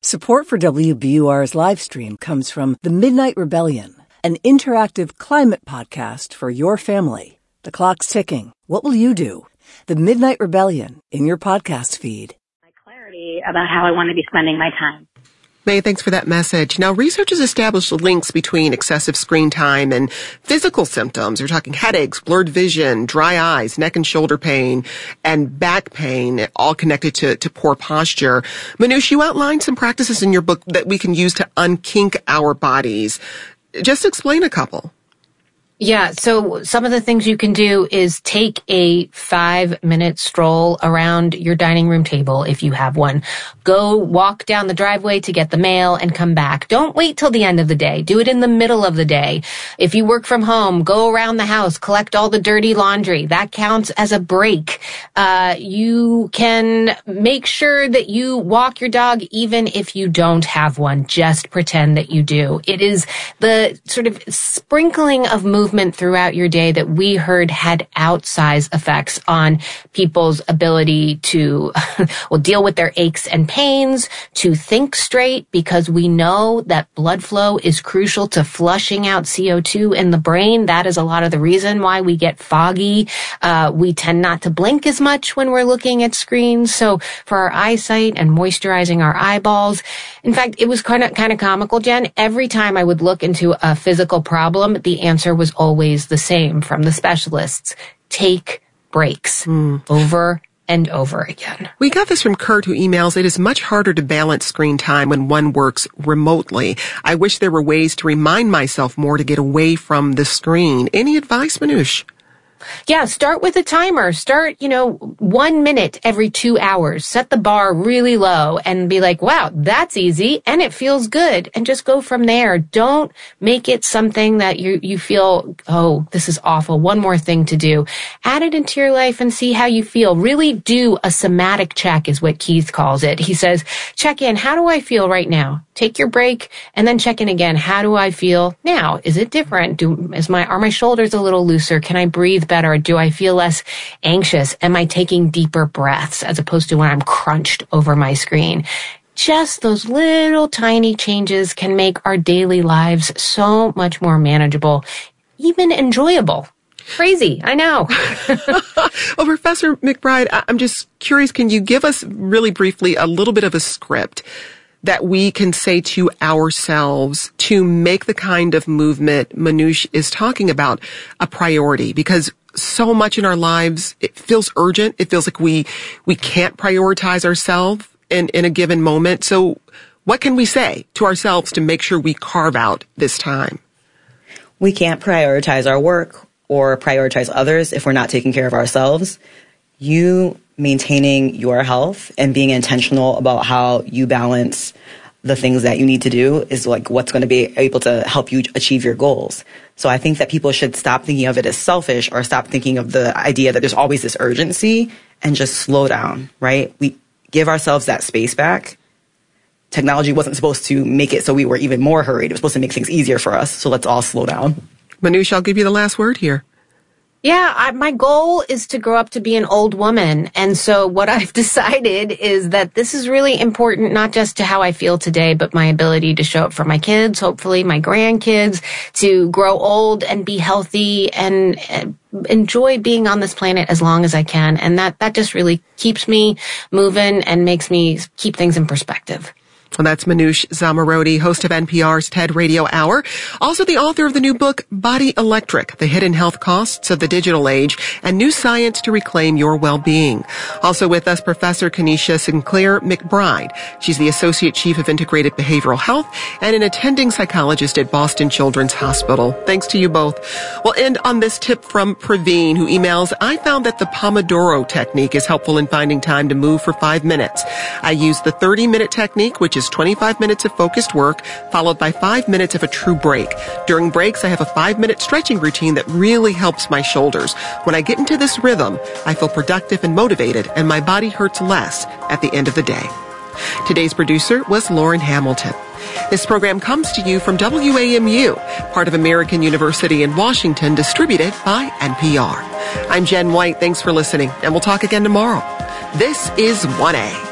Support for WBUR's live stream comes from The Midnight Rebellion, an interactive climate podcast for your family. The clock's ticking. What will you do? The Midnight Rebellion in your podcast feed. My clarity about how I want to be spending my time. May, thanks for that message. Now, research has established links between excessive screen time and physical symptoms. We're talking headaches, blurred vision, dry eyes, neck and shoulder pain, and back pain, all connected to poor posture. Manoush, you outlined some practices in your book that we can use to unkink our bodies. Just explain a couple. Yeah, so some of the things you can do is take a 5-minute stroll around your dining room table if you have one. Go walk down the driveway to get the mail and come back. Don't wait till the end of the day. Do it in the middle of the day. If you work from home, go around the house, collect all the dirty laundry. That counts as a break. You can make sure that you walk your dog even if you don't have one. Just pretend that you do. It is the sort of sprinkling of movement throughout your day that we heard had outsized effects on people's ability to deal with their aches and pains, to think straight, because we know that blood flow is crucial to flushing out CO2 in the brain. That is a lot of the reason why we get foggy. We tend not to blink as much when we're looking at screens. So for our eyesight and moisturizing our eyeballs, in fact, it was kind of comical, Jen. Every time I would look into a physical problem, the answer was always the same from the specialists. Take breaks over and over again. We got this from Kurt, who emails, it is much harder to balance screen time when one works remotely. I wish there were ways to remind myself more to get away from the screen. Any advice, Manoush? Yeah, start with a timer. Start, 1 minute every 2 hours. Set the bar really low and be like, wow, that's easy and it feels good. And just go from there. Don't make it something that you feel, oh, this is awful. One more thing to do. Add it into your life and see how you feel. Really do a somatic check is what Keith calls it. He says, check in. How do I feel right now? Take your break and then check in again. How do I feel now? Is it different? Are my shoulders a little looser? Can I breathe better? Do I feel less anxious? Am I taking deeper breaths as opposed to when I'm crunched over my screen? Just those little tiny changes can make our daily lives so much more manageable, even enjoyable. Crazy, I know. Well, Professor McBride, I'm just curious, can you give us really briefly a little bit of a script that we can say to ourselves to make the kind of movement Manoush is talking about a priority? Because so much in our lives, it feels urgent. It feels like we can't prioritize ourselves in a given moment. So what can we say to ourselves to make sure we carve out this time? We can't prioritize our work or prioritize others if we're not taking care of ourselves. You maintaining your health and being intentional about how you balance the things that you need to do is like what's going to be able to help you achieve your goals. So I think that people should stop thinking of it as selfish or stop thinking of the idea that there's always this urgency and just slow down, right? We give ourselves that space back. Technology wasn't supposed to make it so we were even more hurried. It was supposed to make things easier for us. So let's all slow down. Manoush, I'll give you the last word here. Yeah, my goal is to grow up to be an old woman. And so what I've decided is that this is really important, not just to how I feel today, but my ability to show up for my kids, hopefully my grandkids, to grow old and be healthy and enjoy being on this planet as long as I can. And that just really keeps me moving and makes me keep things in perspective. Well, that's Manoush Zomorodi, host of NPR's TED Radio Hour. Also the author of the new book, Body Electric, The Hidden Health Costs of the Digital Age and New Science to Reclaim Your Well-Being. Also with us, Professor Kenesha Sinclair McBride. She's the Associate Chief of Integrated Behavioral Health and an attending psychologist at Boston Children's Hospital. Thanks to you both. We'll end on this tip from Praveen, who emails, I found that the Pomodoro technique is helpful in finding time to move for 5 minutes. I use the 30-minute technique, which is 25 minutes of focused work, followed by 5 minutes of a true break. During breaks, I have a 5-minute stretching routine that really helps my shoulders. When I get into this rhythm, I feel productive and motivated, and my body hurts less at the end of the day. Today's producer was Lauren Hamilton. This program comes to you from WAMU, part of American University in Washington, distributed by NPR. I'm Jen White. Thanks for listening, and we'll talk again tomorrow. This is 1A.